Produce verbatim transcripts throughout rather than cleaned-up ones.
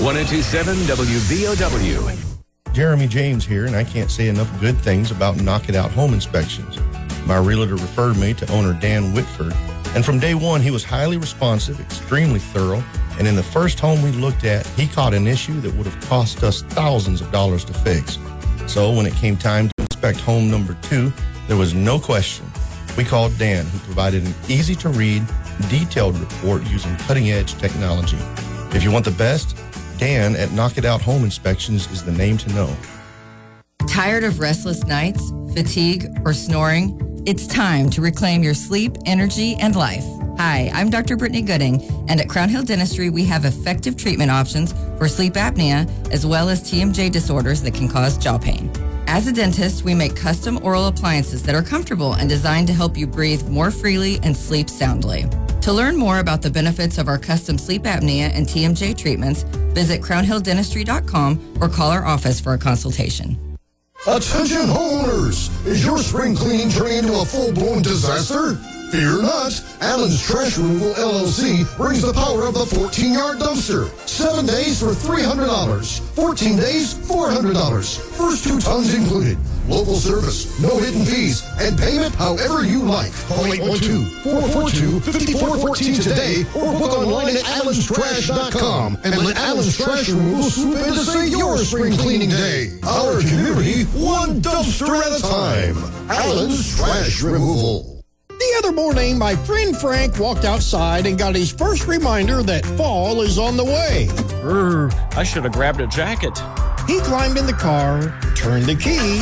one oh two seven W B O W. Jeremy James here, and I can't say enough good things about Knock It Out Home Inspections. My realtor referred me to owner Dan Whitford, and from day one, he was highly responsive, extremely thorough, and in the first home we looked at, he caught an issue that would have cost us thousands of dollars to fix. So when it came time to inspect home number two, there was no question. We called Dan, who provided an easy-to-read, detailed report using cutting-edge technology. If you want the best, Dan at Knock It Out Home Inspections is the name to know. Tired of restless nights, fatigue, or snoring? It's time to reclaim your sleep, energy, and life. Hi, I'm Doctor Brittany Gooding, and at Crown Hill Dentistry, we have effective treatment options for sleep apnea as well as T M J disorders that can cause jaw pain. As a dentist, we make custom oral appliances that are comfortable and designed to help you breathe more freely and sleep soundly. To learn more about the benefits of our custom sleep apnea and T M J treatments, visit crown hill dentistry dot com or call our office for a consultation. Attention homeowners! Is your spring cleaning turning into a full-blown disaster? Fear not. Allen's Trash Removal, L L C brings the power of the fourteen-yard dumpster. Seven days for three hundred dollars. fourteen days, four hundred dollars. First two tons included. Local service, no hidden fees, and payment however you like. Call eight one two, four four two, five four one four today or book online at allens trash dot com and let Allen's Trash Removal swoop in to save your spring cleaning day. Our community, one dumpster at a time. Allen's Trash Removal. The other morning, my friend Frank walked outside and got his first reminder that fall is on the way. Brr, I should have grabbed a jacket. He climbed in the car, turned the key,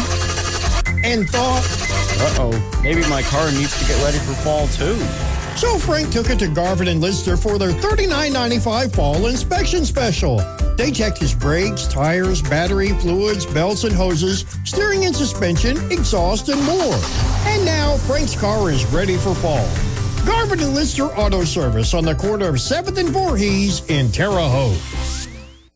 and thought, uh-oh, maybe my car needs to get ready for fall, too. So Frank took it to Garvin and Lister for their thirty-nine ninety-five fall inspection special. They checked his brakes, tires, battery, fluids, belts and hoses, steering and suspension, exhaust, and more. And now Frank's car is ready for fall. Garvin and Lister Auto Service on the corner of seventh and Voorhees in Terre Haute.